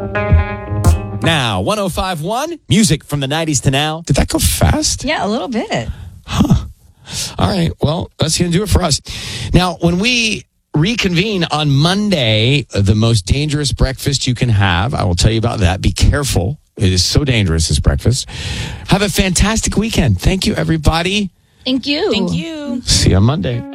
Now, 105.1, music from the 90s to now. Did that go fast? Yeah, a little bit. All right. Well, that's going to do it for us. Now, when we reconvene on Monday, the most dangerous breakfast you can have, I will tell you about that. Be careful. It is so dangerous, this breakfast. Have a fantastic weekend. Thank you, everybody. Thank you. Thank you. See you on Monday.